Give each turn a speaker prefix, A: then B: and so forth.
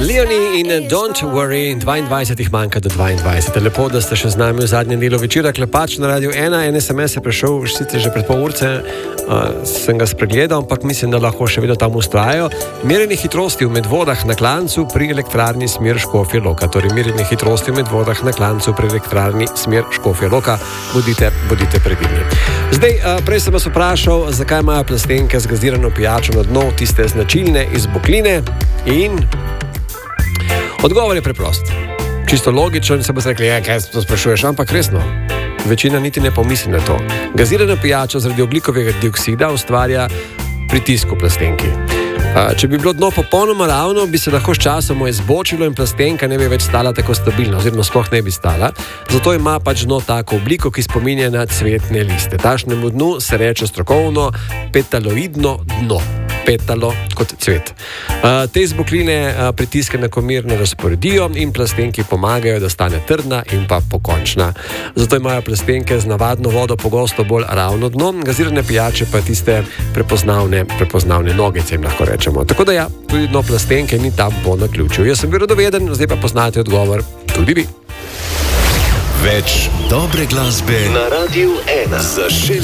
A: Leonie in Don't Worry, 22 jih manjka do 22. Lepo, da ste še z nami v zadnjem delu večera. Klepač na Radio 1, en SMS je prišel, sicer že pred pol urce, sem ga spregledal, ampak mislim, da lahko še vedno tam ustrajajo. Merjenje hitrosti v Medvodah na Klancu pri elektrarni smer Škofja Loka. Torej, merjenje hitrosti v Medvodah na Klancu pri elektrarni smer Škofja Loka. Bodite previdni. Zdaj, prej sem vas vprašal, zakaj imajo plastenke z gazirano pijačo na dnu, tiste značilne iz Bokline, in odgovor je preprost. Čisto logično, in se boste rekli, kaj to sprašuješ, ampak resno. Večina niti ne pomisli na to. Gazirana pijača zaradi ogljikovega dioksida ustvarja pritisk v plastenki. Če bi bilo dno popolnoma ravno, bi se lahko s časom izbočilo in plastenka ne bi več stala tako stabilno, oziroma sploh ne bi stala. Zato ima pač dno tako obliko, ki spominja na cvetne liste. Tašnemu dnu se reče strokovno petaloidno dno. Petalo kot cvet. Te iz Bokline pritiske enakomerno razporedijo in plastenki pomagajo, da stane trdna in pa pokončna. Zato imajo plastenke z navadno vodo pogosto bolj ravno dno, gazirane pijače pa tiste prepoznavne nogice, jim lahko rečemo. Tako da ja, tudi dno plastenke ni tam po naključju. Jaz sem bil radoveden, zdaj pa poznate odgovor tudi vi.
B: Več dobre glasbe na Radiu 1.